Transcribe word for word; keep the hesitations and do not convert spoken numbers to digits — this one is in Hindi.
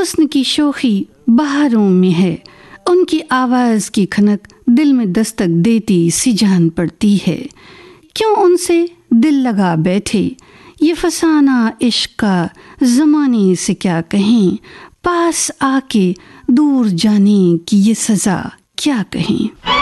हुस्न की शोखी बहारों में है, उनकी आवाज़ की खनक दिल में दस्तक देती सी जान पड़ती है। क्यों उनसे दिल लगा बैठे, ये फसाना इश्क का ज़माने से क्या कहें, पास आके दूर जाने की ये सज़ा क्या कहें।